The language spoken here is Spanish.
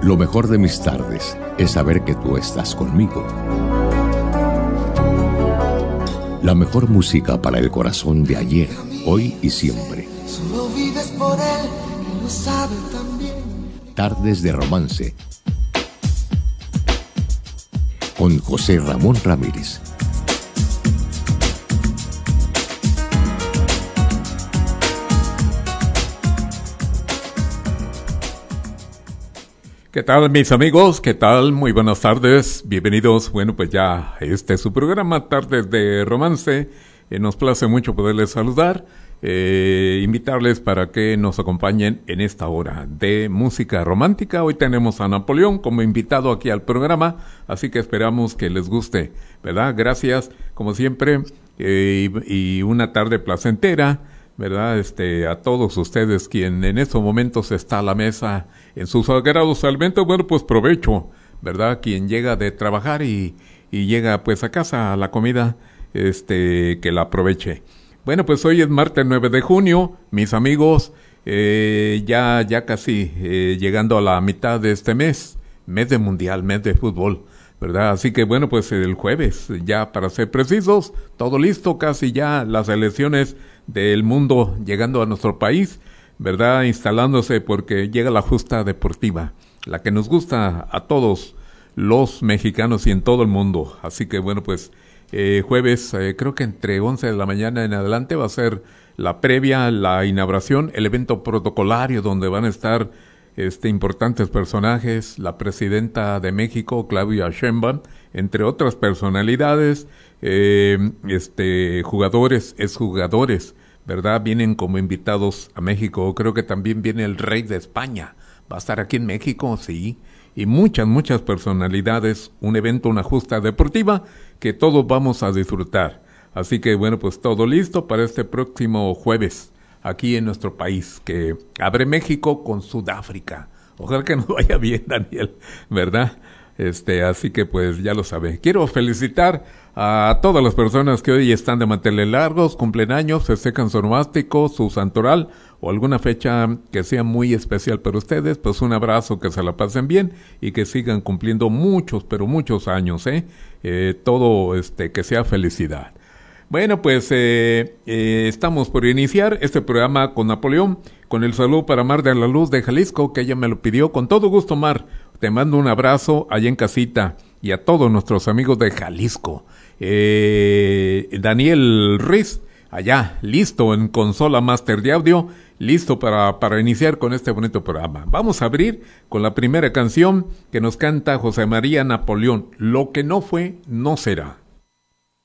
Lo mejor de mis tardes es saber que tú estás conmigo. La mejor música para el corazón de ayer, hoy y siempre. Solo vives por él, que lo sabe también. Tardes de romance. Con José Ramón Ramírez. ¿Qué tal, mis amigos? ¿Qué tal? Muy buenas tardes. Bienvenidos. Bueno, pues ya este es su programa, Tardes de Romance. Nos place mucho poderles saludar. Invitarles para que nos acompañen en esta hora de música romántica. Hoy tenemos a Napoleón como invitado aquí al programa, así que esperamos que les guste, ¿verdad? Gracias, como siempre, y una tarde placentera, ¿verdad? A todos ustedes quien en estos momentos está a la mesa en sus sagrados alimentos, bueno, pues provecho, ¿verdad? Quien llega de trabajar y llega pues a casa a la comida, que la aproveche. Bueno, pues hoy es martes 9 de junio, mis amigos, ya casi llegando a la mitad de este mes de mundial, mes de fútbol, ¿verdad? Así que bueno, pues el jueves, ya para ser precisos, todo listo, casi ya las elecciones del mundo llegando a nuestro país, ¿verdad? Instalándose porque llega la justa deportiva, la que nos gusta a todos los mexicanos y en todo el mundo. Así que bueno, pues jueves, creo que entre 11 de la mañana en adelante va a ser la previa, la inauguración, el evento protocolario donde van a estar importantes personajes, la presidenta de México, Claudia Sheinbaum, entre otras personalidades, jugadores, exjugadores, ¿verdad? Vienen como invitados a México. Creo que también viene el rey de España, va a estar aquí en México, sí, y muchas personalidades, un evento, una justa deportiva que todos vamos a disfrutar. Así que bueno, pues todo listo para este próximo jueves aquí en nuestro país, que abre México con Sudáfrica. Ojalá que nos vaya bien, Daniel, ¿verdad? Así que pues ya lo sabe. Quiero felicitar a todas las personas que hoy están de manteles largos, cumplen años, festejan su onomástico, su santoral o alguna fecha que sea muy especial para ustedes. Pues un abrazo, que se la pasen bien y que sigan cumpliendo muchos, pero muchos años, todo que sea felicidad. Bueno, pues estamos por iniciar este programa con Napoleón, con el saludo para Mar de la Luz de Jalisco, que ella me lo pidió. Con todo gusto, Mar, te mando un abrazo allá en casita y a todos nuestros amigos de Jalisco. Daniel Ruiz, allá, listo en consola máster de audio, listo para iniciar con este bonito programa. Vamos a abrir con la primera canción que nos canta José María Napoleón, Lo que no fue, no será.